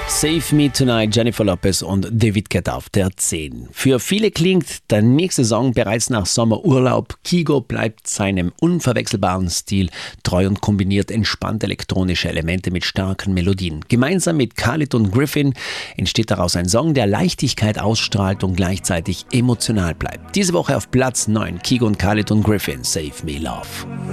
Save Me Tonight, Jennifer Lopez und David Guetta auf der 10. Für viele klingt der nächste Song bereits nach Sommerurlaub. Kygo bleibt seinem unverwechselbaren Stil treu und kombiniert entspannte elektronische Elemente mit starken Melodien. Gemeinsam mit Khalid und Griffin entsteht daraus ein Song, der Leichtigkeit ausstrahlt und gleichzeitig emotional bleibt. Diese Woche auf Platz 9, Kygo und Khalid und Griffin, Save Me Love.